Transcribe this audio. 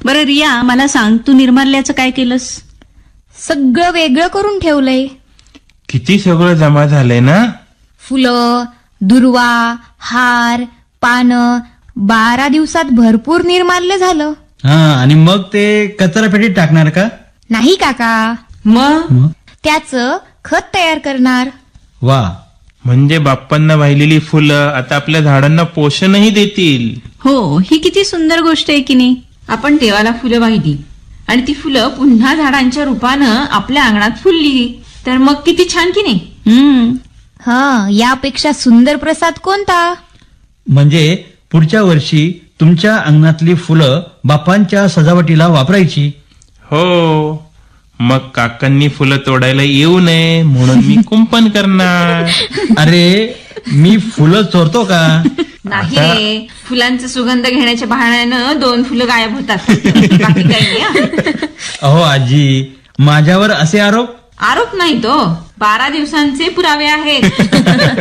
बरं रिया, मला सांग, तू निर्माल्याचं काय केलंस? सगळं वेगळं करून ठेवलंय. किती सगळं जमा झालंय ना. फुलं, दुर्वा, हार, पानं 12 दिवसात भरपूर निर्माल्य झालं. आणि मग ते कचरा पेटीत टाकणार का? नाही काका, मग त्याचं खत तयार करणार. वा, म्हणजे बाप्पांना वाहिलेली फुलं आता आपल्या झाडांना पोषणही देतील. हो, ही किती सुंदर गोष्ट आहे की नाही. आपण देवाला फुलं वाहिली आणि ती फुलं पुन्हा झाडांच्या रूपानं आपल्या अंगणात फुलली, तर मग किती छान की नाही. यापेक्षा सुंदर प्रसाद कोणता? म्हणजे पुढच्या वर्षी तुमच्या अंगणातली फुलं बाप्पांच्या सजावटीला वापरायची. हो, मग काकांनी फुलं तोडायला येऊ नये म्हणून मी कुंपण करणार. अरे, मी फुलं चोरतो का? नाही रे, फुलांचा सुगंध घेण्याच्या बहाण्यानं 2 फुलं गायब होतात, बाकी काही नाही. अहो आजी, माझ्यावर असे आरोप? आरोप नाही तो, 12 दिवसांचे पुरावे आहेत.